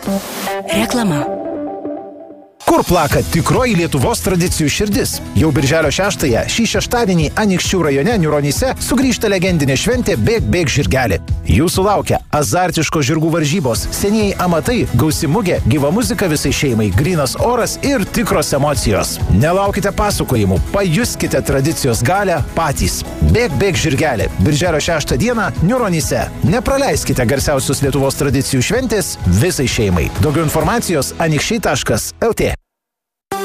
Reklama. Kur plaka tikroji Lietuvos tradicijų širdis? Jau birželio 6-ąją šį šeštadienį Anykščių rajone Niūronyse sugrįžta legendinė šventė Bėk žirgelį. Jūsų laukia azartiško žirgų varžybos, senieji amatai, gausi mugė, gyva muzika visai šeimai, grynas oras ir tikros emocijos. Nelaukite pasakojimų, pajuskite tradicijos galę patys. Bėk žirgelį. Birželio 6 dieną Niūronyse. Nepraleiskite garsiausios Lietuvos tradicijų šventės visai šeimai. Daugiau informacijos anykščiai.lt.